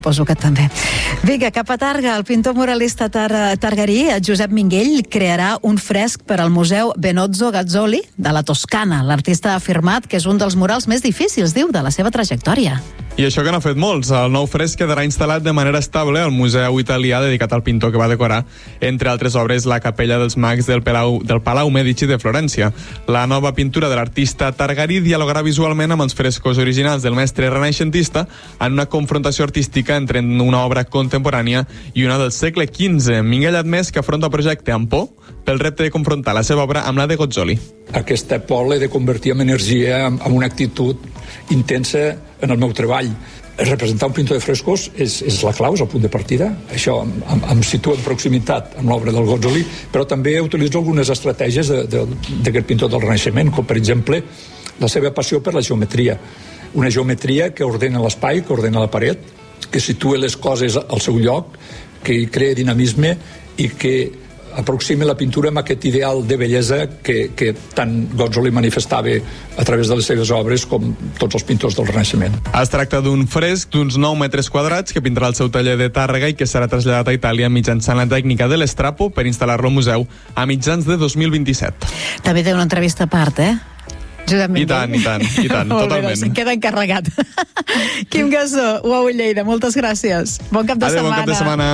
Poso que també. Vinga, cap a Targa, el pintor muralista targarí, Josep Minguell, crearà un fresc per al Museu Benozzo Gazzoli de la Toscana. L'artista ha afirmat que és un dels murals més difícils, diu, de la seva trajectòria. I això que n'ha fet molts. El nou fresc quedarà instal·lat de manera estable al Museu Italià dedicat al pintor que va decorar, entre altres obres, la Capella dels Mags del Palau Medici de Florència. La nova pintura de l'artista targarí dialogarà visualment amb els frescos originals del mestre renaixentista en una confrontació artística entre una obra contemporània i una del segle XV. Minguell ha admès que afronta el projecte amb por pel repte de confrontar la seva obra amb la de Gozzoli. Aquesta por l'he de convertir en energia, en una actitud intensa en el meu treball. Representar un pintor de frescos és la clau, és el punt de partida. Això em situa en proximitat amb l'obra del Gozzoli, però també utilitzo algunes estratègies d'aquest pintor del Renaixement, com per exemple la seva passió per la geometria. Una geometria que ordena l'espai, que ordena la paret, que situa les coses al seu lloc, que crea dinamisme i que aproxima la pintura amb aquest ideal de bellesa que tant Gozzoli manifestava a través de les seves obres com tots els pintors del Renaixement. Es tracta d'un fresc d'uns 9 metres quadrats que pintarà el seu taller de Tàrrega i que serà traslladat a Itàlia mitjançant la tècnica de l'estrapo per instal·lar-lo al museu a mitjans de 2027. També té una entrevista a part, Josep Minguell. I tant, totalment. Se'n queda encarregat. Quim Gassó, UAU Lleida, moltes gràcies. Bon cap de setmana. Bon cap de setmana.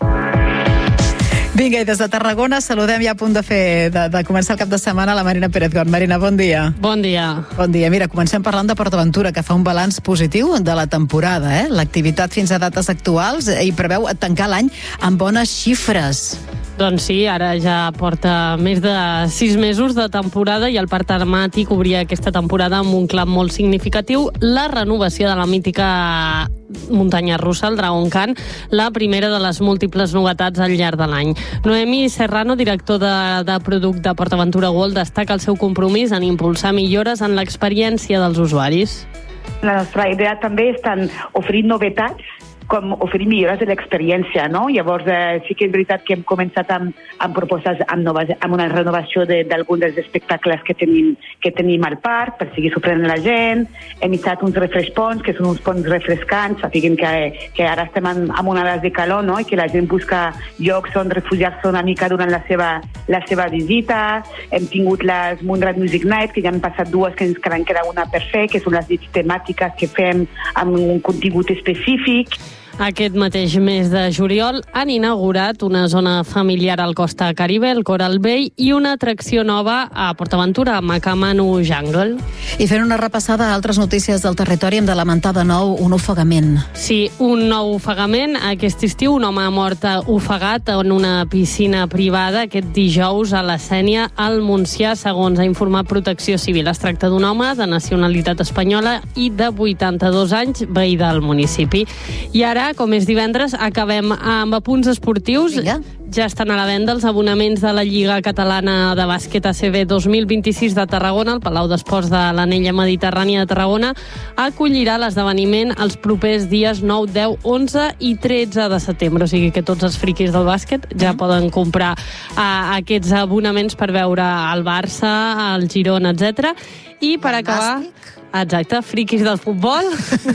Vinga, i des de Tarragona saludem ja a punt de començar el cap de setmana la Marina Pérez-Gon. Marina, bon dia. Bon dia. Bon dia. Mira, comencem parlant de PortAventura, que fa un balanç positiu de la temporada. L'activitat fins a dates actuals i preveu tancar l'any amb bones xifres. Doncs sí, ara ja porta més de 6 mesos de temporada i el parc temàtic obria aquesta temporada amb un clam molt significatiu, la renovació de la mítica muntanya russa, el Dragon Khan, la primera de les múltiples novetats al llarg de l'any. Noemi Serrano, director de producte de PortAventura World, destaca el seu compromís en impulsar millores en l'experiència dels usuaris. La nostra idea també és tant oferir novetats com oferir millores de l'experiència, no? Llavors, sí que és veritat que hem començat amb propostes amb una renovació d'alguns dels espectacles que tenim al parc, per seguir sorprenent la gent. Hem instal·lat uns refresh ponts, que són uns ponts refrescants, sapiguem que ara estem en onades de calor, no? I que la gent busca llocs on refugiar-se una mica durant la seva visita. Hem tingut les Moonlight Music Night, que ja han passat dues, que ens queda una per fer, que són les nits temàtiques que fem amb un contingut específic. Aquest mateix mes de juliol han inaugurat una zona familiar al Costa Caribe, el Coral Bay, i una atracció nova a PortAventura, Macamanu Jungle. I fent una repassada a altres notícies del territori, hem de lamentar de nou un ofegament. Sí, un nou ofegament. Aquest estiu un home ha mort ofegat en una piscina privada aquest dijous a la Sénia, al Montsià, segons ha informat Protecció Civil. Es tracta d'un home de nacionalitat espanyola i de 82 anys, veí del municipi. I ara, com és divendres, acabem amb apunts esportius. Vinga. Ja estan a la venda els abonaments de la Lliga Catalana de Bàsquet ACB 2026 de Tarragona. El Palau d'Esports de l'Anella Mediterrània de Tarragona acollirà l'esdeveniment els propers dies 9, 10, 11 i 13 de setembre. O sigui que tots els friquis del bàsquet ja poden comprar aquests abonaments per veure el Barça, el Girona, etc. I per acabar... Exacte, friquis del futbol.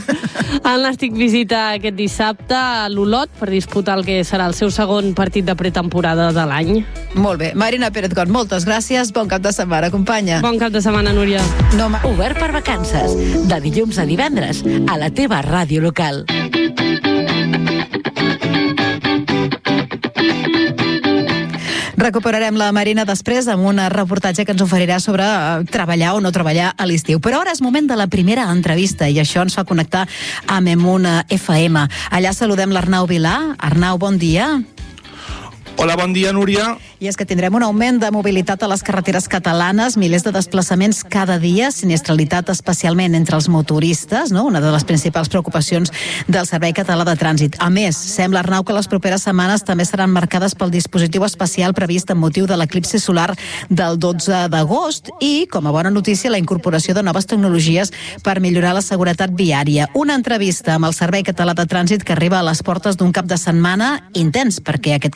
El Nàstic visita aquest dissabte a l'Olot per disputar el que serà el seu segon partit de pretemporada de l'any. Molt bé. Marina Pérez-Gon, moltes gràcies. Bon cap de setmana, companya. Bon cap de setmana, Núria. Obert per vacances. De dilluns a divendres a la teva ràdio local. Recuperarem la Marina després amb un reportatge que ens oferirà sobre treballar o no treballar a l'estiu. Però ara és moment de la primera entrevista i això ens fa connectar amb Emuna FM. Allà saludem l'Arnau Vilà. Arnau, bon dia. Hola, bon dia, Núria. I és que tindrem un augment de mobilitat a les carreteres catalanes, milers de desplaçaments cada dia, sinistralitat especialment entre els motoristes, no? Una de les principals preocupacions del Servei Català de Trànsit. A més, sembla, Arnau, que les properes setmanes també seran marcades pel dispositiu especial previst amb motiu de l'eclipsi solar del 12 d'agost i, com a bona notícia, la incorporació de noves tecnologies per millorar la seguretat viària. Una entrevista amb el Servei Català de Trànsit que arriba a les portes d'un cap de setmana intens, perquè aquest cap de setmana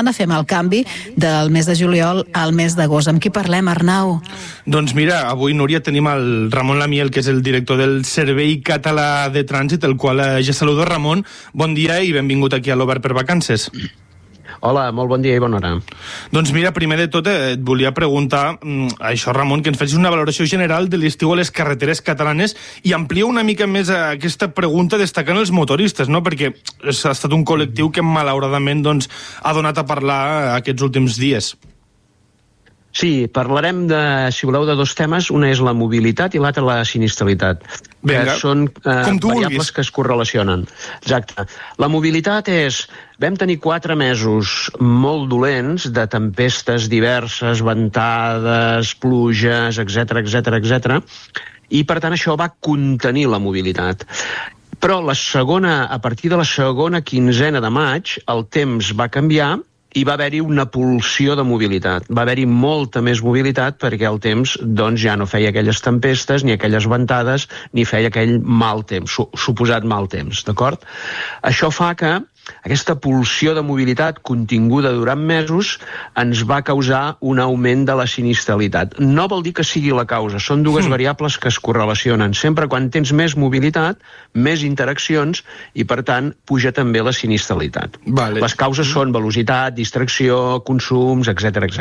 Barcelona fem el canvi del mes de juliol al mes d'agost. Amb qui parlem, Arnau? Doncs mira, avui, Núria, tenim el Ramon Lamiel, que és el director del Servei Català de Trànsit, el qual ja saludo. Ramon, bon dia i benvingut aquí a l'Obert per Vacances. Hola, molt bon dia i bona hora. Doncs mira, primer de tot et volia preguntar això, Ramon, que ens facis una valoració general de l'estiu a les carreteres catalanes i amplia una mica més aquesta pregunta destacant els motoristes, no? Perquè ha estat un col·lectiu que malauradament ha donat a parlar aquests últims dies. Sí, parlarem, si voleu, de dos temes. Una és la mobilitat i l'altra la sinistralitat. Vinga, que són variables que es correlacionen. Exacte. La mobilitat és... Vam tenir 4 mesos molt dolents de tempestes diverses, ventades, pluges, etc. I, per tant, això va contenir la mobilitat. Però a partir de la segona quinzena de maig, el temps va canviar i va haver-hi una pulsió de mobilitat. Va haver-hi molta més mobilitat perquè el temps ja no feia aquelles tempestes, ni aquelles ventades, ni feia aquell mal temps, suposat mal temps, d'acord? Això fa que aquesta pulsió de mobilitat continguda durant mesos ens va causar un augment de la sinistralitat. No vol dir que sigui la causa, són dues variables que es correlacionen. Sempre quan tens més mobilitat, més interaccions i, per tant, puja també la sinistralitat. Vale. Les causes són velocitat, distracció, consums, etc.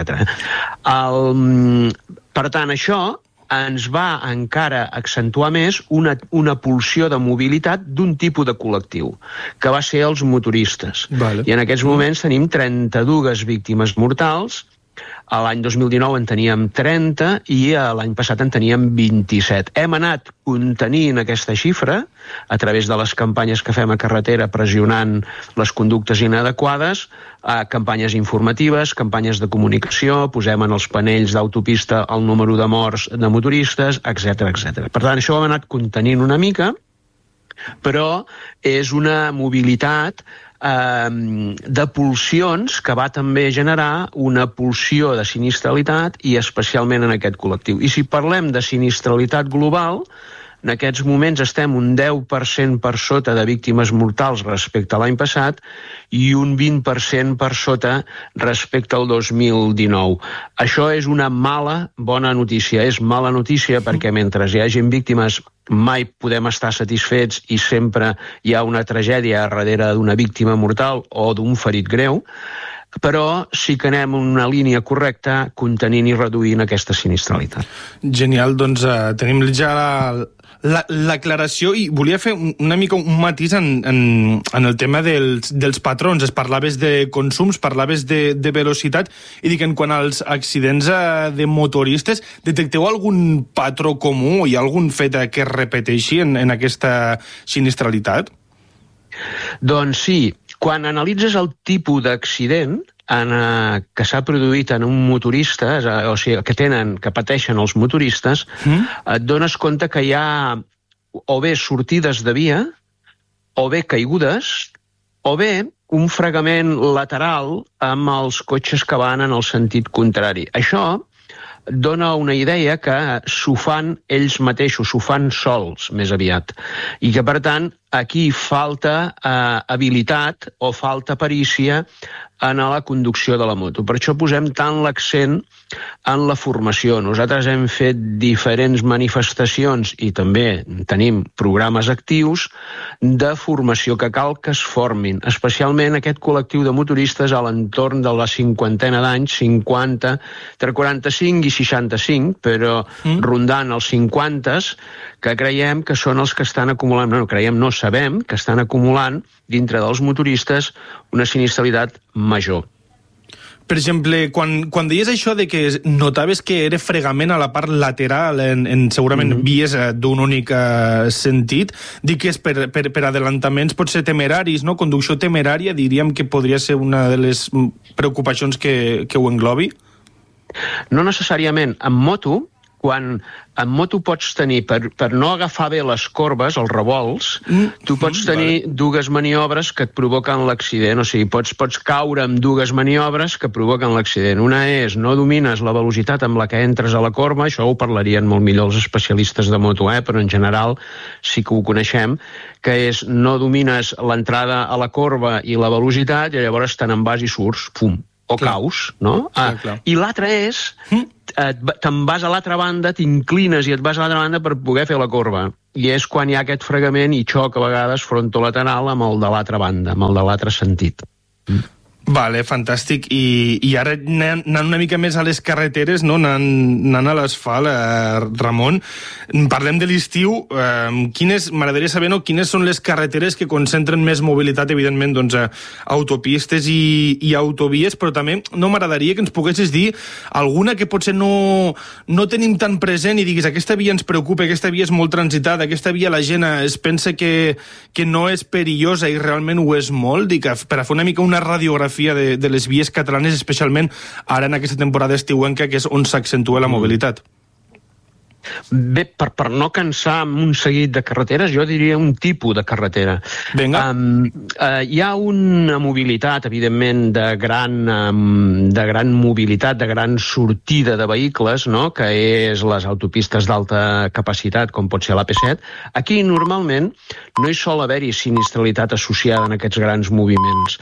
Per tant, això ens va encara accentuar més una pulsió de mobilitat d'un tipus de col·lectiu, que va ser els motoristes. Vale. I en aquests moments tenim 32 víctimes mortals. A l'any 2019 en teníem 30 i l'any passat en teníem 27. Hem anat contenint aquesta xifra a través de les campanyes que fem a carretera pressionant les conductes inadequades, campanyes informatives, campanyes de comunicació, posem en els panells d'autopista el número de morts de motoristes, etc. Per tant, això ho hem anat contenint una mica, però és una mobilitat de pulsions que va també generar una pulsió de sinistralitat i especialment en aquest col·lectiu. I si parlem de sinistralitat global, en aquests moments estem un 10% per sota de víctimes mortals respecte a l'any passat i un 20% per sota respecte al 2019. Això és una bona notícia. És mala notícia perquè mentre hi hagi víctimes mai podem estar satisfets i sempre hi ha una tragèdia darrere d'una víctima mortal o d'un ferit greu, però sí que anem en una línia correcta contenint i reduint aquesta sinistralitat. Genial, doncs tenim ja l'aclaració i volia fer una mica un matís en el tema dels patrons. Es parlaves de consums, parlaves de velocitat i dic, en quant als accidents de motoristes, detecteu algun patró comú i algun fet que es repeteixi en aquesta sinistralitat? Doncs sí, quan analitzes el tipus d'accident que s'ha produït en un motorista, o sigui, que pateixen els motoristes, et dones compte que hi ha o bé sortides de via, o bé caigudes, o bé un fregament lateral amb els cotxes que van en el sentit contrari. Això dona una idea que s'ho fan ells mateixos, s'ho fan sols, més aviat. I que, per tant, aquí falta habilitat o falta perícia en la conducció de la moto. Per això posem tant l'accent en la formació. Nosaltres hem fet diferents manifestacions i també tenim programes actius de formació que cal que es formin, especialment aquest col·lectiu de motoristes a l'entorn de la cinquantena d'anys, 50, entre 45 i 65, però rondant els 50, que creiem que són els que estan acumulant, no sabem que estan acumulant dintre dels motoristes una sinistralitat major. Per exemple, quan deies això de que notaves que era fregament a la part lateral en segurament vies d'un únic sentit, dic que és per adelantaments potser temeraris, no? Conducció temerària, diríem que podria ser una de les preocupacions que ho englobi? No necessàriament. En moto, quan en moto pots tenir, per no agafar bé les corbes, els revolts, tu pots tenir dues maniobres que et provoquen l'accident, o sigui, pots caure amb dues maniobres que provoquen l'accident. Una és, no domines la velocitat amb la que entres a la corba, això ho parlarien molt millor els especialistes de moto, però en general sí que ho coneixem, que és no domines l'entrada a la corba i la velocitat i llavors te'n en vas i surts, pum. o caus, no? I l'altre és, te'n vas a l'altra banda, t'inclines i et vas a l'altra banda per poder fer la corba. I és quan hi ha aquest fregament i xoc a vegades frontolateral amb el de l'altra banda, amb el de l'altre sentit. Vale, fantàstic. I ara anant una mica més a les carreteres, no? Anant a l'asfalt, Ramon, parlem de l'estiu. M'agradaria saber quines són les carreteres que concentren més mobilitat, evidentment, doncs, autopistes i autovies, però també m'agradaria que ens poguessis dir alguna que potser no tenim tan present i diguis aquesta via ens preocupa, aquesta via és molt transitada, aquesta via la gent es pensa que no és perillosa i realment ho és molt, per a fer una mica una radiografia de les vies catalanes, especialment ara en aquesta temporada estiuenca, que és on s'accentua la mobilitat. Bé, per no cansar amb un seguit de carreteres, jo diria un tipus de carretera. Vinga. Hi ha una mobilitat, evidentment, de gran mobilitat, de gran sortida de vehicles, no? Que és les autopistes d'alta capacitat, com pot ser l'AP7. Aquí, normalment, no hi sol haver-hi sinistralitat associada en aquests grans moviments.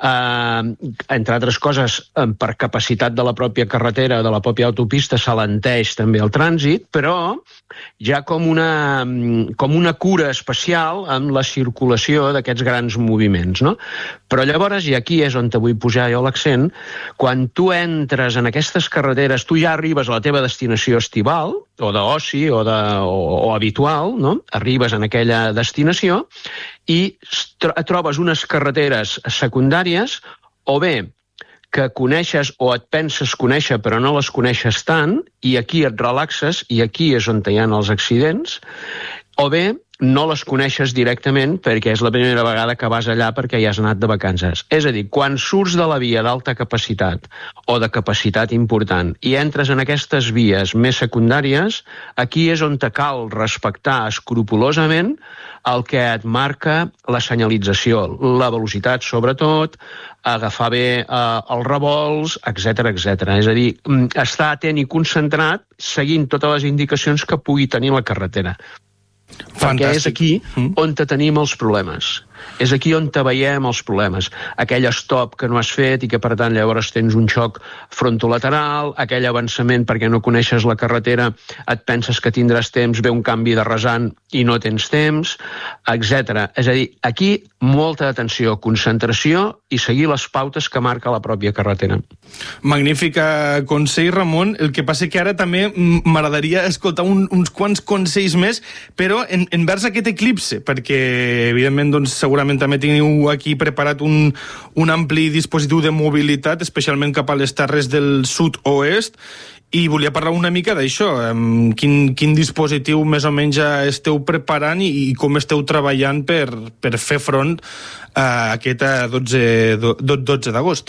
Entre altres coses, per capacitat de la pròpia carretera, de la pròpia autopista, s'alenteix també el trànsit, però hi ha com una cura especial amb la circulació d'aquests grans moviments, no? Però llavors, i aquí és on te vull posar jo l'accent, quan tu entres en aquestes carreteres, tu ja arribes a la teva destinació estival, o d'oci, o habitual, no? Arribes en aquella destinació i trobes unes carreteres secundàries, o bé que coneixes o et penses conèixer però no les coneixes tant, i aquí et relaxes i aquí és on hi ha els accidents, o bé no les coneixes directament perquè és la primera vegada que vas allà perquè hi has anat de vacances. És a dir, quan surts de la via d'alta capacitat o de capacitat important i entres en aquestes vies més secundàries, aquí és on te cal respectar escrupolosament el que et marca la senyalització, la velocitat sobretot, agafar bé els revolts, etc. És a dir, estar atent i concentrat seguint totes les indicacions que pugui tenir la carretera. Fantàstic. Perquè és aquí on tenim els problemes. És aquí on te veiem els problemes. Aquell stop que no has fet i que, per tant, llavors tens un xoc frontolateral, aquell avançament perquè no coneixes la carretera, et penses que tindràs temps, ve un canvi de rasant i no tens temps, etc. És a dir, aquí molta atenció, concentració i seguir les pautes que marca la pròpia carretera. Magnífica consell, Ramon. El que passa que ara també m'agradaria escoltar uns quants consells més, però envers aquest eclipse, perquè, evidentment, doncs, segurament també teniu aquí preparat un ampli dispositiu de mobilitat, especialment cap a les terres del sud-oest, i volia parlar una mica d'això. Quin dispositiu més o menys ja esteu preparant i com esteu treballant per fer front a aquest 12 d'agost?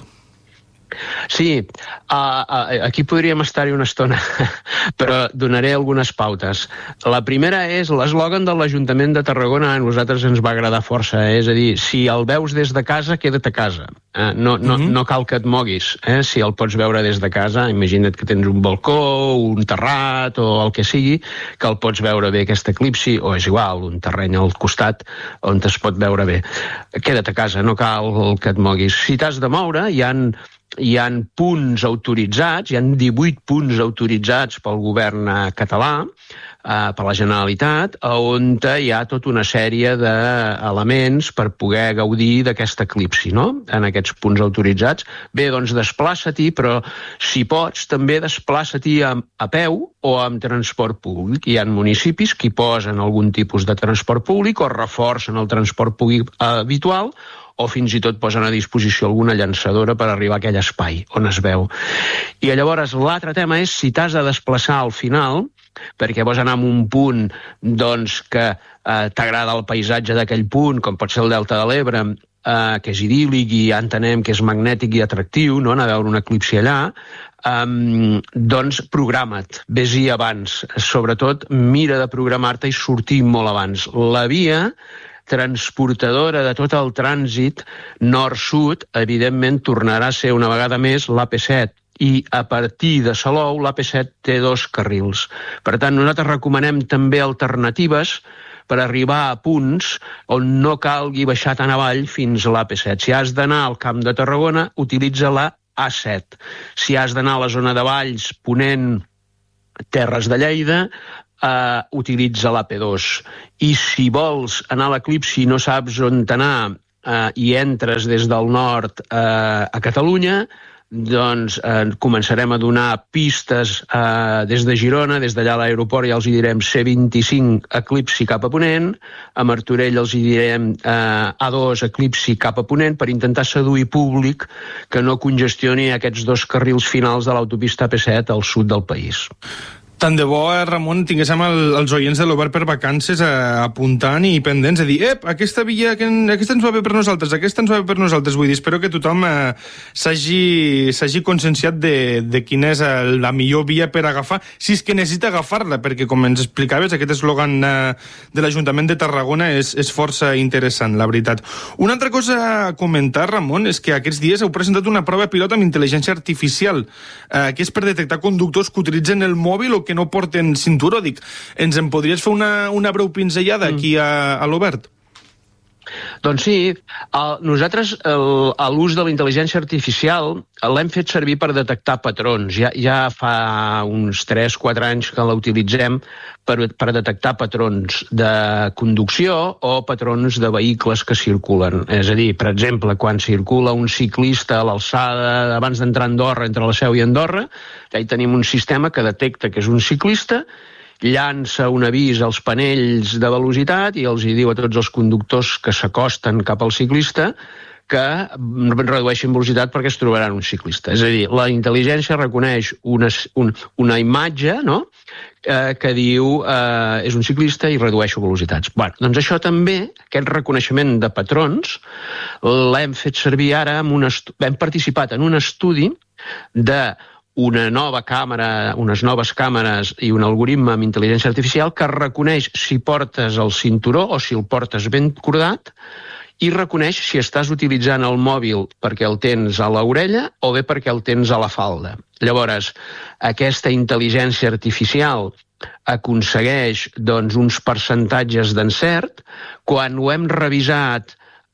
Sí, aquí podríem estar-hi una estona, però donaré algunes pautes. La primera és l'eslògan de l'Ajuntament de Tarragona, a nosaltres ens va agradar força, és a dir, si el veus des de casa, queda't a casa. No cal que et moguis. Si el pots veure des de casa, imagina't que tens un balcó, un terrat o el que sigui, que el pots veure bé aquest eclipsi, o és igual, un terreny al costat on es pot veure bé. Queda't a casa, no cal que et moguis. Si t'has de moure, hi ha punts autoritzats, hi ha 18 punts autoritzats pel govern català, per la Generalitat, on hi ha tota una sèrie d'elements per poder gaudir d'aquest eclipsi, no? En aquests punts autoritzats. Bé, doncs desplaça-t'hi, però si pots, també desplaça-t'hi a peu o amb transport públic. Hi ha municipis que hi posen algun tipus de transport públic o reforcen el transport públic habitual, o fins i tot posen a disposició alguna llançadora per arribar a aquell espai on es veu. I llavors l'altre tema és si t'has de desplaçar al final, perquè vols anar a un punt doncs, que t'agrada el paisatge d'aquell punt, com pot ser el Delta de l'Ebre, que és idíl·lic i ja entenem que és magnètic i atractiu, no? Anar a veure un eclipsi allà, doncs programa't, vés-hi abans. Sobretot mira de programar-te i sortir molt abans. La via transportadora de tot el trànsit nord-sud, evidentment, tornarà a ser una vegada més l'AP7. I a partir de Salou, l'AP7 té 2 carrils. Per tant, nosaltres recomanem també alternatives per arribar a punts on no calgui baixar tan avall fins a l'AP7. Si has d'anar al Camp de Tarragona, utilitza la A7. Si has d'anar a la zona de Valls, Ponent, Terres de Lleida, utilitza l'AP2. I si vols anar a l'Eclipsi i no saps on anar i entres des del nord a Catalunya, doncs començarem a donar pistes des de Girona, des d'allà a l'aeroport ja els hi direm C25 Eclipsi cap a Ponent, a Martorell els hi direm A2 Eclipsi cap a Ponent, per intentar seduir públic que no congestioni aquests 2 carrils finals de l'autopista AP7 al sud del país. Tant de bo, Ramon, tinguéssim els oients de l'Obert per Vacances apuntant i pendents, a dir, aquesta via, aquesta ens va bé per nosaltres, aquesta ens va bé per nosaltres. Vull dir, espero que tothom s'hagi conscienciat de quina és la millor via per agafar, si és que necessita agafar-la, perquè, com ens explicaves, aquest eslògan de l'Ajuntament de Tarragona és força interessant, la veritat. Una altra cosa a comentar, Ramon, és que aquests dies heu presentat una prova pilot amb intel·ligència artificial, que és per detectar conductors que utilitzen el mòbil o que no porten cinturó. Dic, ens en podries fer una breu pinzellada aquí a l'Obert? Doncs sí, nosaltres l'ús de la intel·ligència artificial l'hem fet servir per detectar patrons. Ja fa uns 3-4 anys que la utilitzem per detectar patrons de conducció o patrons de vehicles que circulen. És a dir, per exemple, quan circula un ciclista a l'alçada abans d'entrar a Andorra, entre la Seu i Andorra, ja hi tenim un sistema que detecta que és un ciclista, llança un avís als panells de velocitat i els hi diu a tots els conductors que s'acosten cap al ciclista que redueixin velocitat perquè es trobaran un ciclista. És a dir, la intel·ligència reconeix una imatge, no?, que diu és un ciclista i redueixo velocitats. Bé, doncs això també, aquest reconeixement de patrons, l'hem fet servir ara, hem participat en un estudi unes noves càmeres i un algoritme amb intel·ligència artificial que reconeix si portes el cinturó o si el portes ben cordat i reconeix si estàs utilitzant el mòbil perquè el tens a l'orella o bé perquè el tens a la falda. Llavors, aquesta intel·ligència artificial aconsegueix uns percentatges d'encert. Quan ho hem revisat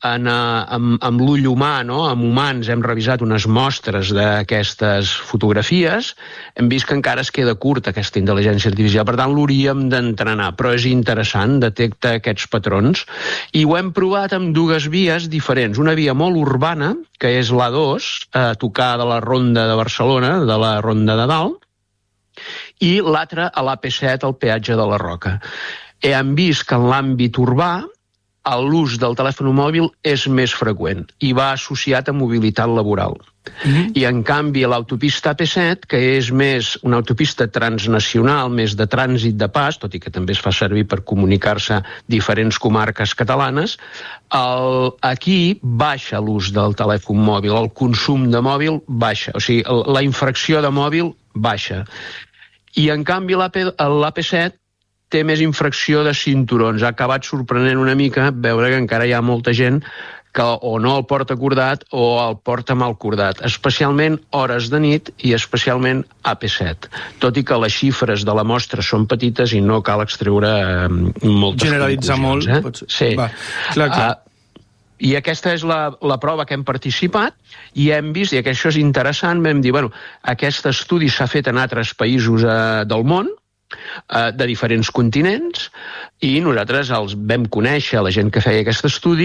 amb l'ull humà, no? Amb humans hem revisat unes mostres d'aquestes fotografies, hem vist que encara es queda curta aquesta intel·ligència artificial, per tant l'hauríem d'entrenar, però és interessant, detecta aquests patrons, i ho hem provat amb 2 vies diferents, una via molt urbana, que és l'A2, a tocar de la Ronda de Barcelona, de la Ronda de Dalt, i l'altra a l'AP7, al peatge de la Roca. Hem vist que en l'àmbit urbà l'ús del telèfon mòbil és més freqüent i va associat a mobilitat laboral. I, en canvi, l'autopista AP7, que és més una autopista transnacional, més de trànsit de pas, tot i que també es fa servir per comunicar-se diferents comarques catalanes, aquí baixa l'ús del telèfon mòbil, el consum de mòbil baixa, o sigui, la infracció de mòbil baixa. I, en canvi, l'AP7 té més infracció de cinturons. Ha acabat sorprenent una mica veure que encara hi ha molta gent que o no el porta cordat o el porta mal cordat, especialment hores de nit i especialment AP7. Tot i que les xifres de la mostra són petites i no cal extreure moltes generalitzar conclusions. Molt? Sí. Va, clar. I aquesta és la prova que hem participat i hem vist, i que això és interessant, vam dir, aquest estudi s'ha fet en altres països del món, de diferents continents, i nosaltres els vam conèixer, la gent que feia aquest estudi,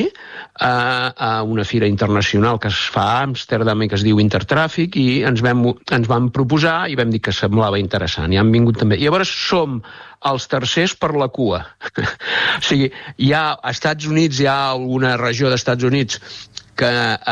a una fira internacional que es fa a Amsterdam i que es diu Intertràfic, i ens vam proposar i vam dir que semblava interessant, i han vingut també. I llavors som els tercers per la cua. O sigui, a Estats Units hi ha alguna regió d'Estats Units que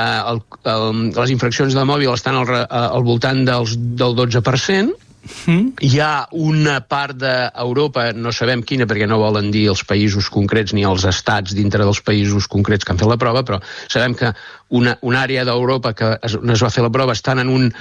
les infraccions de mòbil estan al voltant del 12%, hi ha una part d'Europa, no sabem quina perquè no volen dir els països concrets ni els estats dintre dels països concrets que han fet la prova, però sabem que una àrea d'Europa que on es va fer la prova estan en un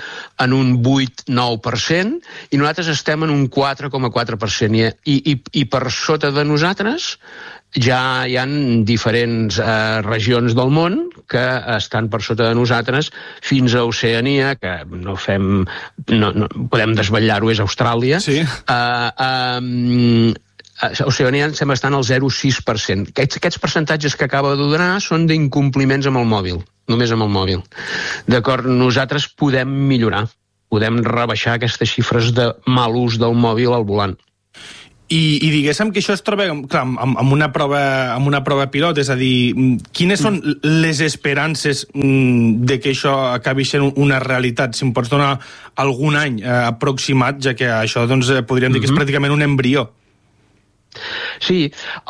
8-9% i nosaltres estem en un 4,4%, i per sota de nosaltres ja hi ha diferents regions del món que estan per sota de nosaltres fins a Oceania, que no podem desvetllar-ho, és Austràlia, sí. Oceania sembla estar al 0,6%. Aquests percentatges que acaba de donar són d'incompliments amb el mòbil, només amb el mòbil. D'acord, nosaltres podem millorar, podem rebaixar aquestes xifres de mal ús del mòbil al volant. I diguéssim que això es troba, clar, amb una prova pilot, és a dir, quines són les esperances de que això acabi sent una realitat? Si em pots donar algun any aproximat, ja que això doncs, podríem dir que és pràcticament un embrió. Sí,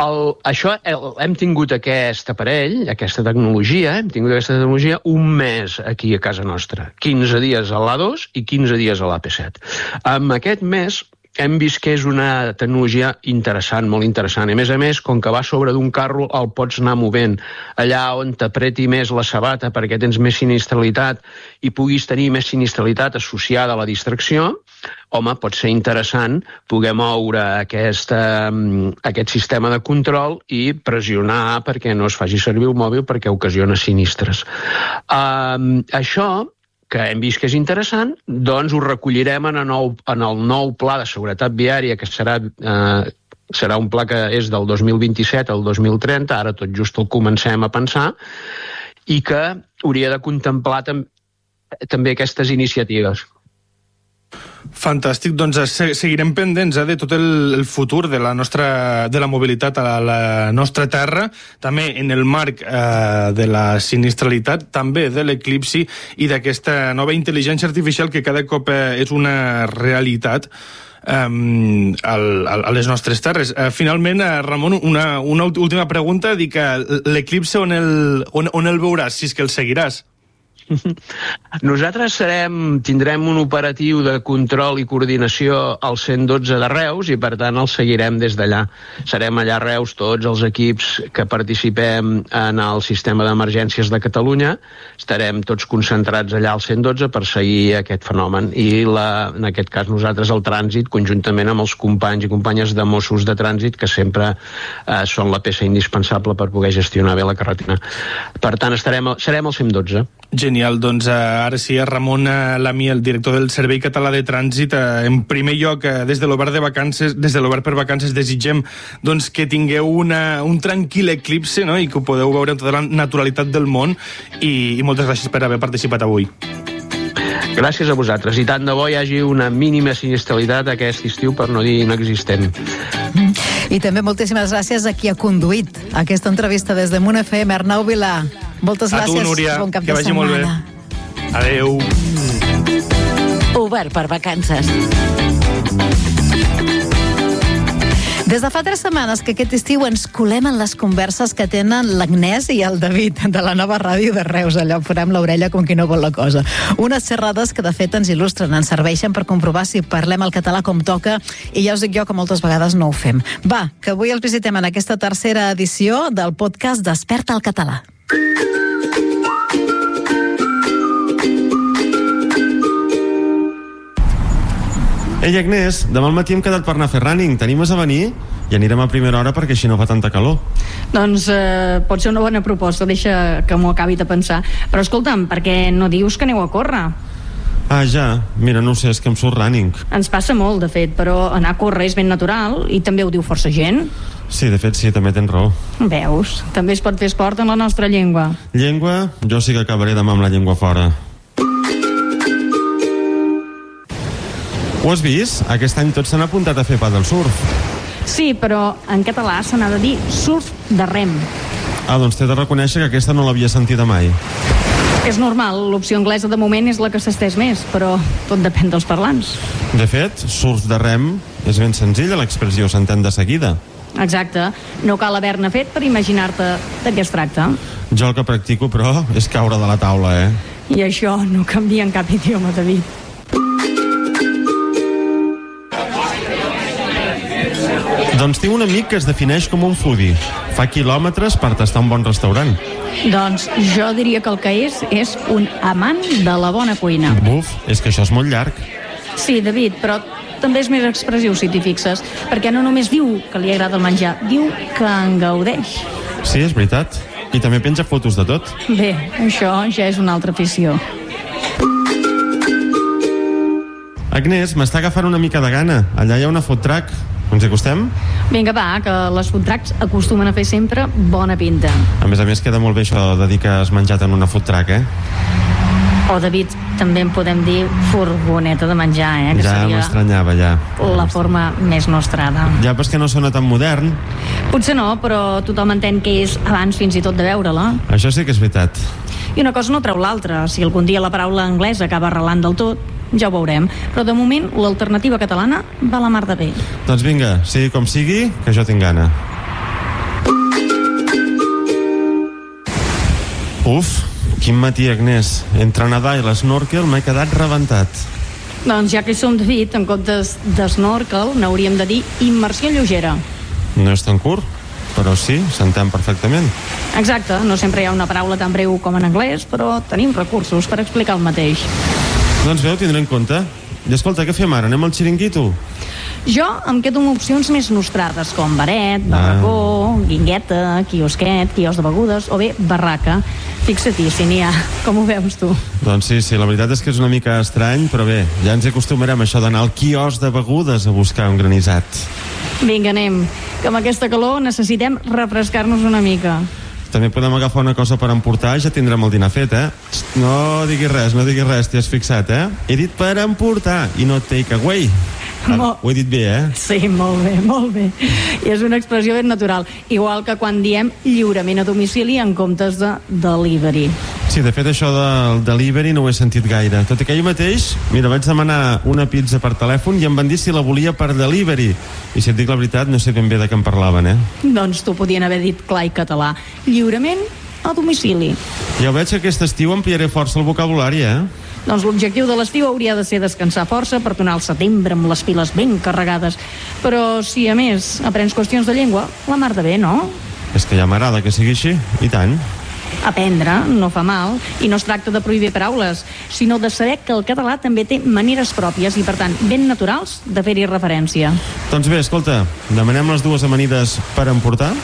hem tingut aquest aparell, aquesta tecnologia, un mes aquí a casa nostra. 15 dies a l'A2 i 15 dies a l'AP7. Amb aquest mes hem vist que és una tecnologia interessant, molt interessant. A més, com que va sobre d'un carro, el pots anar movent. Allà on t'apreti més la sabata perquè tens més sinistralitat i puguis tenir més sinistralitat associada a la distracció, home, pot ser interessant poder moure aquest sistema de control i pressionar perquè no es faci servir el mòbil perquè ocasiona sinistres. Això que hem vist que és interessant, doncs ho recollirem en el nou pla de seguretat viària, que serà un pla que és del 2027 al 2030, ara tot just el comencem a pensar, i que hauria de contemplar també aquestes iniciatives. Fantàstic, doncs seguirem pendents de tot el futur de la mobilitat a la nostra terra, també en el marc de la sinistralitat, també de l'eclipsi i d'aquesta nova intel·ligència artificial que cada cop és una realitat a les nostres terres. Finalment, Ramon, una última pregunta, dic que l'eclipsi on el veuràs, si és que el seguiràs? Nosaltres tindrem un operatiu de control i coordinació al 112 de Reus i per tant el seguirem des d'allà. Serem allà a Reus tots els equips que participem en el sistema d'emergències de Catalunya, estarem tots concentrats allà al 112 per seguir aquest fenomen i en aquest cas nosaltres el trànsit conjuntament amb els companys i companyes de Mossos de Trànsit que sempre són la peça indispensable per poder gestionar bé la carretera. Per tant serem al 112. Genial, doncs ara sí, Ramon Lamí, el director del Servei Català de Trànsit. En primer lloc, des de l'Obert per Vacances desitgem doncs, que tingueu un tranquil eclipsi, no? I que ho podeu veure amb tota la naturalitat del món i moltes gràcies per haver participat avui. Gràcies a vosaltres, i tant de bo hi hagi una mínima sinistralitat aquest estiu, per no dir inexistent. I també moltíssimes gràcies a qui ha conduït aquesta entrevista des de Munt FM, Arnau Vilà. Moltes gràcies. A tu, Núria, bon cap que vagi setmana. molt bé. Adéu. Obert per Vacances. Des de fa 3 setmanes que aquest estiu ens colem en les converses que tenen l'Agnès i el David de la nova ràdio de Reus. Allò forem l'orella com qui no vol la cosa. Unes xerrades que de fet ens il·lustren, ens serveixen per comprovar si parlem el català com toca i ja us dic jo que moltes vegades no ho fem. Va, que avui els visitem en aquesta tercera edició del podcast Desperta el català. Ei, Agnès, demà al matí hem quedat per anar a fer running. T'animes a venir? I anirem a primera hora perquè així no fa tanta calor. Doncs pot ser una bona proposta, deixa que m'ho acabi de pensar. Però escolta'm, per què no dius que aneu a córrer? Ah, ja. Mira, no ho sé, és que em surt running. Ens passa molt, de fet, però anar a córrer és ben natural i també ho diu força gent. Sí, de fet, sí, també tens raó. Veus, també es pot fer esport en la nostra llengua. Llengua? Jo sí que acabaré demà amb la llengua fora. Ho has vist? Aquest any tots s'han apuntat a fer paddle surf. Sí, però en català se n'ha de dir surf de rem. Ah, doncs t'he de reconèixer que aquesta no l'havia sentida mai. És normal, l'opció anglesa de moment és la que s'estès més, però tot depèn dels parlants. De fet, surf de rem és ben senzilla, l'expressió s'entén de seguida. Exacte, no cal haver-ne fet per imaginar-te de què es tracta. Jo el que practico, però, és caure de la taula, I això no canvia en cap idioma, David. Doncs tinc un amic que es defineix com un foodie. Fa quilòmetres per tastar un bon restaurant. Doncs jo diria que el que és un amant de la bona cuina. Buf, és que això és molt llarg. Sí, David, però també és més expressiu si t'hi fixes, perquè no només diu que li agrada el menjar, diu que en gaudeix. Sí, és veritat. I també penja fotos de tot. Bé, això ja és una altra afició. Agnès, m'està agafant una mica de gana. Allà hi ha una food truck. Ens hi acostem? Vinga, va, que les food trucks acostumen a fer sempre bona pinta. A més, queda molt bé això de dir que has menjat en una food truck, O, David, també en podem dir furgoneta de menjar, que ja seria m'estranyava, ja. La forma més nostrada. Ja, però és que no sona tan modern. Potser no, però tothom entén que és abans fins i tot de veure-la. Això sí que és veritat. I una cosa no treu l'altra. Si algun dia la paraula anglesa acaba arrelant del tot, ja ho veurem. Però de moment, l'alternativa catalana va la mar de bé. Doncs vinga, sigui com sigui, que jo tinc gana. Uf, quin matí, Agnès. Entre nedar i l'esnorkel m'he quedat rebentat. Doncs ja que hi som, David, en comptes d'esnorkel n'hauríem de dir immersió lleugera. No és tan curt, però sí, s'entén perfectament. Exacte, no sempre hi ha una paraula tan breu com en anglès, però tenim recursos per explicar el mateix. Doncs bé, ho tindré en compte. I escolta, què fem ara? Anem al xiringuito? Jo em quedo amb opcions més nostrades, com baret, barracó, guingueta, quiosquet, quios de begudes, o bé barraca. Fixa-t'hi, si n'hi ha. Com ho veus tu? Doncs sí, la veritat és que és una mica estrany, però bé, ja ens acostumarem a això d'anar al quios de begudes a buscar un granissat. Vinga, anem, que amb aquesta calor necessitem refrescar-nos una mica. També podem agafar una cosa per emportar, ja tindrem el dinar fet, No diguis res, t'hi has fixat, He dit per emportar i no take away. Ho he dit bé, Sí, molt bé. I és una expressió ben natural. Igual que quan diem lliurament a domicili en comptes de delivery. Sí, de fet, això del delivery no ho he sentit gaire. Tot i que ahir mateix, mira, vaig demanar una pizza per telèfon i em van dir si la volia per delivery. I si et dic la veritat, no sé ben bé de què em parlaven, Doncs t'ho podien haver dit clar i català. Lliurament a domicili. Ja veig que aquest estiu em pillaré força el vocabulari, Doncs l'objectiu de l'estiu hauria de ser descansar força per tornar al setembre amb les piles ben carregades. Però si, a més, aprens qüestions de llengua, la mar de bé, no? És que ja m'agrada que sigui així, i tant. Aprendre no fa mal, i no es tracta de prohibir paraules, sinó de saber que el català també té maneres pròpies i, per tant, ben naturals de fer-hi referència. Doncs bé, escolta, demanem les dues amanides per emportar.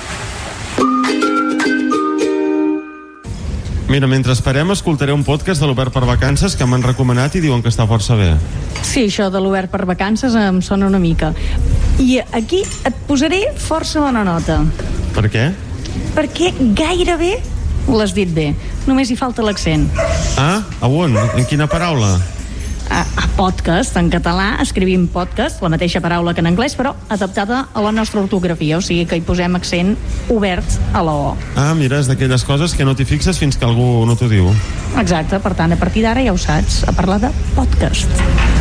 Mira, mentre esperem, escoltaré un podcast de l'Obert per Vacances que m'han recomanat i diuen que està força bé. Sí, això de l'Obert per Vacances em sona una mica. I aquí et posaré força bona nota. Per què? Perquè gairebé l'has dit bé. Només hi falta l'accent. A on? En quina paraula? A podcast, en català, escrivim podcast, la mateixa paraula que en anglès, però adaptada a la nostra ortografia, o sigui que hi posem accent obert a la O. Mira, és d'aquelles coses que no t'hi fixes fins que algú no t'ho diu. Exacte, per tant, a partir d'ara ja ho saps, a parlar de podcast.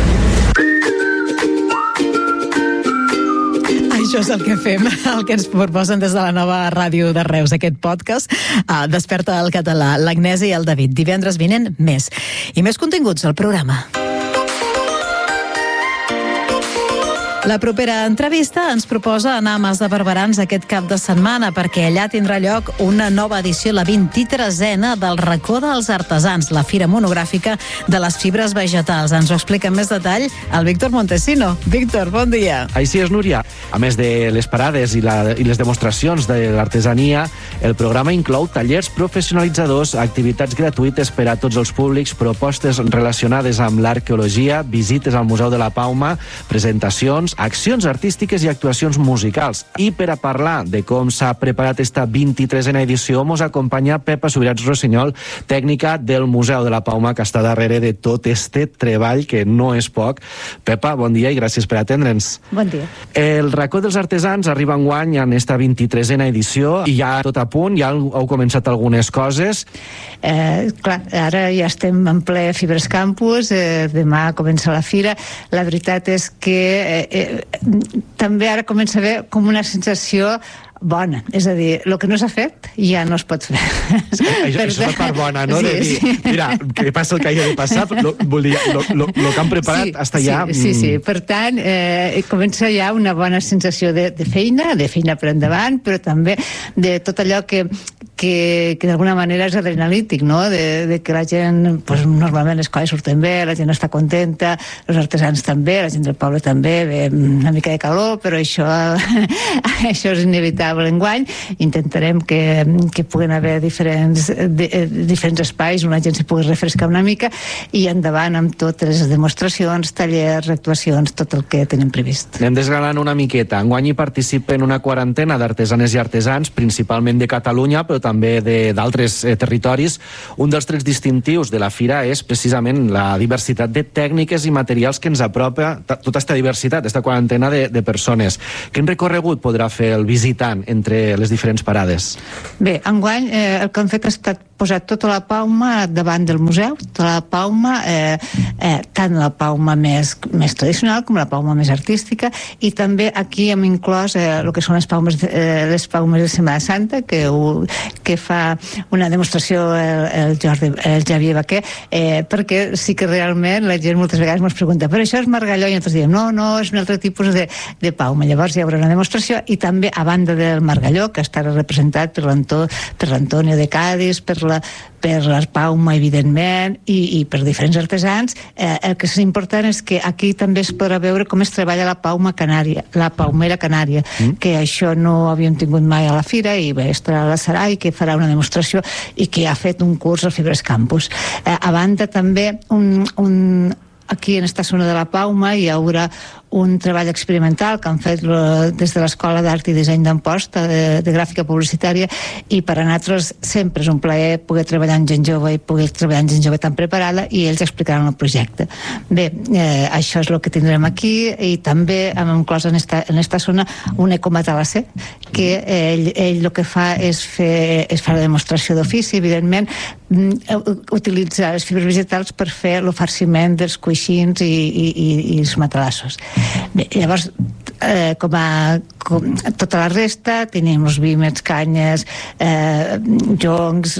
Això és el que fem, el que ens proposen des de la nova ràdio de Reus, aquest podcast, Desperta el català, l'Agnès i el David. Divendres vinent, més. I més continguts al programa. La propera entrevista ens proposa anar a Mas de Barberans aquest cap de setmana perquè allà tindrà lloc una nova edició, la 23a del Racó dels Artesans, la fira monogràfica de les fibres vegetals. Ens ho explica en més detall el Víctor Montesino. Víctor, bon dia. Així és, Núria. A més de les parades i les demostracions de l'artesania, el programa inclou tallers professionalitzadors, activitats gratuïtes per a tots els públics, propostes relacionades amb l'arqueologia, visites al Museu de la Pauma, presentacions, accions artístiques i actuacions musicals. I per a parlar de com s'ha preparat esta 23a edició, mos acompanya Pepa Subirats Rossinyol, tècnica del Museu de la Pauma, que està darrere de tot este treball, que no és poc. Pepa, bon dia i gràcies per atendre'ns. Bon dia. El Racó dels Artesans arriba enguany en esta 23a edició i ja tot a punt, ja heu començat algunes coses. Clar, ara ja estem en ple Fibres Campus, demà comença la fira. La veritat és que també ara comença a haver com una sensació bona, és a dir, el que no s'ha fet ja no es pot fer. Això és la part bona, no? Sí. Mira, que passa el que hagi de passar, vol dir, el que han preparat està ja... Sí, per tant, comença ja una bona sensació de feina per endavant, però també de tot allò que que d'alguna manera és adrenalític, no? De que la gent, pues, normalment les coses surten bé, la gent està contenta, els artesans també, la gent del poble també, ve una mica de calor, però això això és inevitable enguany. Intentarem que puguen haver diferents espais on la gent s'hi pugui refrescar una mica i endavant amb totes les demostracions, tallers, actuacions, tot el que tenim previst. Anem desgranant una miqueta. Enguany hi participen una quarantena d'artesanes i artesans, principalment de Catalunya, però també d'altres territoris. Un dels trets distintius de la fira és precisament la diversitat de tècniques i materials que ens apropa tota aquesta diversitat, aquesta quarantena de persones. Quin recorregut podrà fer el visitant entre les diferents parades? Bé, enguany el que han fet ha estat posar tota la pauma davant del museu, tota la pauma, tant la pauma més tradicional com la pauma més artística, i també aquí hem inclòs el que són les paumes de Setmana Santa, que fa una demostració el Javier Baquer, perquè sí que realment la gent moltes vegades ens pregunta, però això és margalló, i nosaltres diem, no, és un altre tipus de pauma. Llavors hi haurà una demostració, i també a banda del margalló, que estarà representat per l'Antonio de Cádiz, per la pauma, evidentment, i per diferents artesans. El que és important és que aquí també es podrà veure com es treballa la pauma canària, la paumera canària, que això no havíem tingut mai a la fira, i bé, estarà a la Sarai, que farà una demostració i que ha fet un curs al Fibres Campus. A banda també aquí en esta zona de la Pauma hi haurà un treball experimental que han fet des de l'Escola d'Art i Disseny d'Amposta, de gràfica publicitària, i per a nosaltres sempre és un plaer poder treballar amb gent jove i poder treballar amb gent jove tan preparada, i ells explicaran el projecte. Bé, això és el que tindrem aquí, i també hem inclòs en esta zona un ecomatalasser, que ell el que fa és fer la demostració d'ofici, evidentment, utilitzar les fibres vegetals per fer el farciment dels coixins i els matalassos. Bé, llavors, com tota la resta, tenim els vímets, canyes, joncs,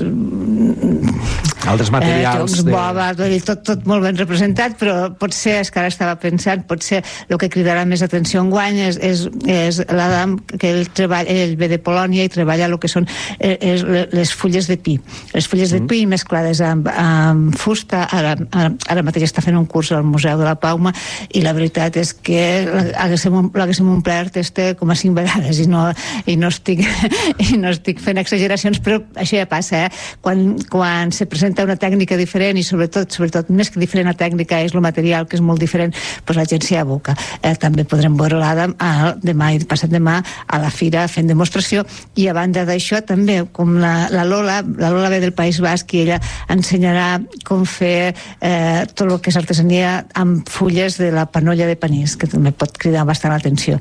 altres materials, joncs, boba, tot molt ben representat, però potser, és que ara estava pensant, potser el que cridarà més atenció enguany és l'Adam, que ell ve de Polònia i treballa el que són les fulles de pi. Les fulles de pi mesclades amb fusta. Ara mateix està fent un curs al Museu de la Pauma, i la veritat és que l'haguéssim omplert com a 5 vegades, i no estic fent exageracions, però això ja passa, quan se presenta una tècnica diferent, i sobretot més que diferent la tècnica és el material, que és molt diferent, doncs la gent s'hi aboca. També podrem veure l'Adam demà i passat demà a la fira fent demostració, i a banda d'això també, com la Lola ve del País Basc, i ella ensenyarà com fer tot el que és artesania amb fulles de la panolla de panís, que també pot cridar bastant l'atenció.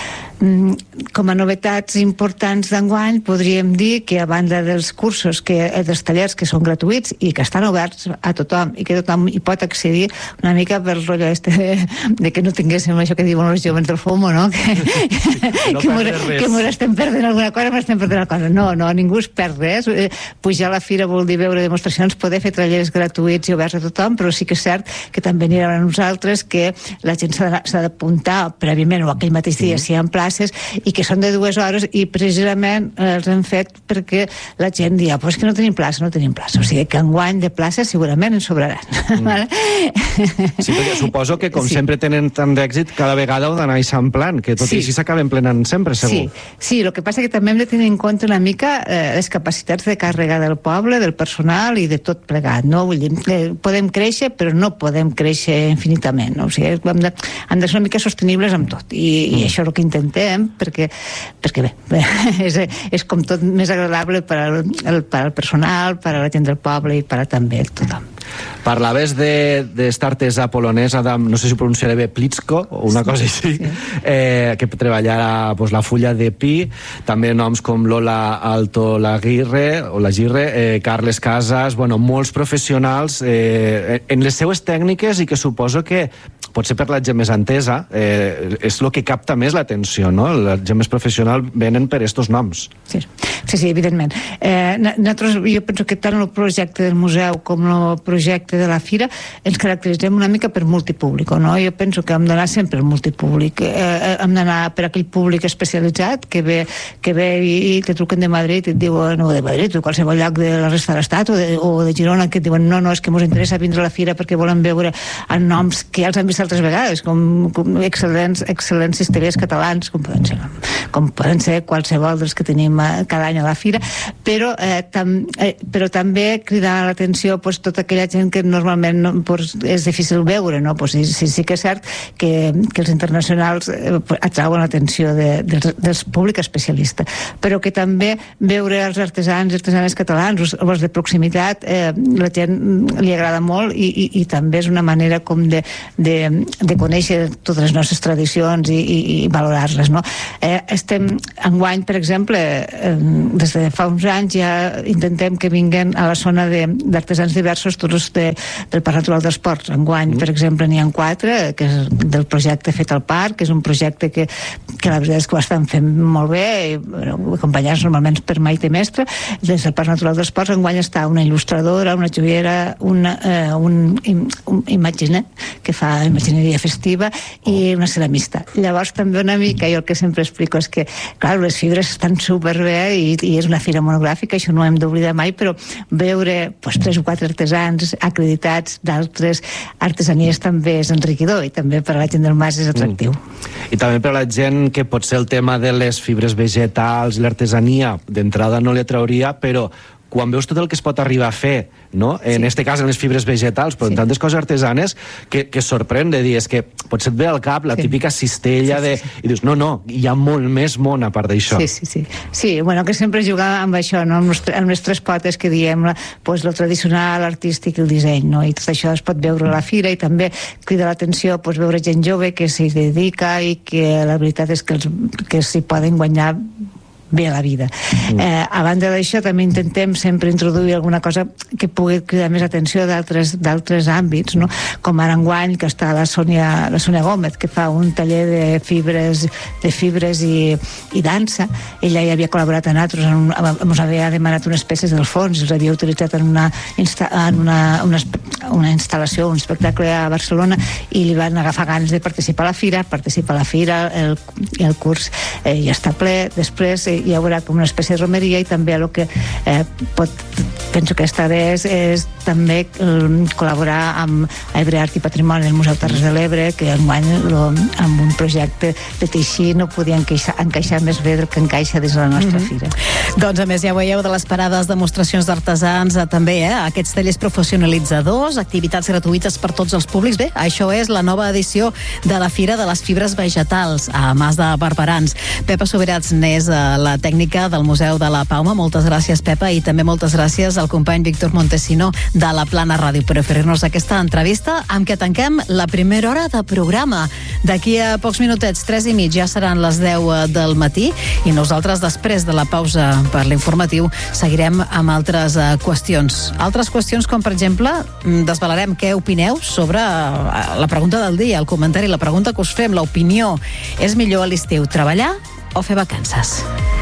Com a novetats importants d'enguany podríem dir que a banda dels cursos, dels tallers que són gratuïts i que estan oberts a tothom i que tothom hi pot accedir, una mica per el rotllo de que no tinguéssim això que diuen els joves del FOMO, no? Que mos estem perdent alguna cosa, no, ningú es perd res. Pujar a la fira vol dir veure demostracions, poder fer tallers gratuïts i oberts a tothom, però sí que és cert que també anirà a nosaltres, que la gent s'ha d'apuntar prèviament o aquell mateix dia si hi ha places, i que són de 2 hores, i precisament els hem fet perquè la gent dia, però és que no tenim plaça, o sigui que enguany de places segurament en sobraran. Sí, perquè suposo que com sempre tenen tant d'èxit, cada vegada ho d'anar eixamplant, que tot i així s'acaben plenant sempre, segur. Sí, el que passa que també hem de tenir en compte una mica les capacitats de càrrega del poble, del personal i de tot plegat, no? Vull dir, podem créixer, però no podem créixer infinitament, no? O sigui, hem de ser una mica sostenibles amb tot, i això és el que intentem, perquè bé, és com tot més agradable per al personal, per a la gent del poble i per a també tothom. Parlaves d'esta artesa polonesa, no sé si ho pronunciaré bé, Plitzko, o una cosa així, que treballarà la fulla de pi, també noms com Lola Alto Lagirre, Carles Casas, molts professionals en les seues tècniques, i que suposo que potser per la gent més entesa, és el que capta més l'atenció, no? La gent més professional venen per estos noms. Sí, evidentment. Jo penso que tant el projecte del museu com el projecte de la fira ens caracteritzem una mica per multipúblic, no? Jo penso que hem d'anar sempre al multipúblic. Hem d'anar per aquell públic especialitzat que ve i te truquen de Madrid i et diuen, no de Madrid, de qualsevol lloc de la resta de l'Estat o de Girona, que et diuen no, és que ens interessa vindre a la fira perquè volen veure noms que ja els han vist altres vegades, com excel·lents historiadors catalans, com poden ser qualsevol dels que tenim cada any a la fira, però també cridar l'atenció tota aquella gent que normalment és difícil veure, no? Sí que és cert que els internacionals atrauen l'atenció del públic especialista, però que també veure els artesans i artesanes catalans, els de proximitat, la gent li agrada molt i també és una manera com de conèixer totes les nostres tradicions i valorar-les, no? Estem enguany, per exemple, des de fa uns anys ja intentem que vinguen a la zona d'artesans diversos tots del Parc Natural dels Ports. Enguany, per exemple, n'hi ha 4, que és del projecte Fet al Parc, que és un projecte que la veritat és que ho estan fent molt bé, acompanyats normalment per Maite Mestre. Des del Parc Natural dels Ports enguany està una il·lustradora, una joiera, un imaginer que fa imagineria festiva i una ceramista. Llavors també una mica, jo el que sempre explico és que, clar, les fibres estan superbé i és una fira monogràfica, això no ho hem d'oblidar mai, però veure 3 o 4 artesans acreditats d'altres artesanies també és enriquidor i també per a la gent del Mas és atractiu. I també per a la gent que potser el tema de les fibres vegetals i l'artesania d'entrada no li atrauria, però quan veus tot el que es pot arribar a fer, no? En este cas en les fibres vegetals, però en tantes coses artesanes que sorprèn de dir, és que potser et ve al cap la típica cistella i dius, no, hi ha molt més món a part d'això. Sí, bueno, que sempre jugar amb això, no? Amb les 3 potes que diem, lo tradicional, l'artístic i el disseny, no? I tot això es pot veure a la fira i també crida l'atenció veure gent jove que s'hi dedica i que la veritat és que s'hi poden guanyar bé a la vida. A banda d'això també intentem sempre introduir alguna cosa que pugui cridar més atenció d'altres àmbits, no? Com ara enguany que està la Sònia Gómez, que fa un taller de fibres i dansa. Ella ja havia col·laborat amb nosaltres, ens havia demanat unes peces del fons, els havia utilitzat en una instal·lació, un espectacle a Barcelona, i li van agafar ganes de participar a la fira, el curs ja està ple. Després hi haurà com una espècie de romeria i també el que penso que esta vegada és també col·laborar amb Ebre Art i Patrimoni del Museu Terres de l'Ebre, que enguany amb un projecte de teixir no podia encaixar més bé del que encaixa dins la nostra fira. Doncs a més ja veieu de les parades, demostracions d'artesans, també aquests tallers professionalitzadors, activitats gratuïtes per tots els públics. Bé, això és la nova edició de la Fira de les Fibres Vegetals a Mas de Barberans. Pepa Subirats n'és la tècnica del Museu de la Palma. Moltes gràcies, Pepa, i també moltes gràcies al company Víctor Montesino de la Plana Ràdio per oferir-nos aquesta entrevista amb què tanquem la primera hora de programa. D'aquí a pocs minutets, 3:30, ja seran les 10 del matí i nosaltres, després de la pausa per l'informatiu, seguirem amb altres qüestions. Altres qüestions com, per exemple, desvelarem què opineu sobre la pregunta del dia, el comentari, la pregunta que us fem, l'opinió. És millor a l'estiu treballar o fer vacances?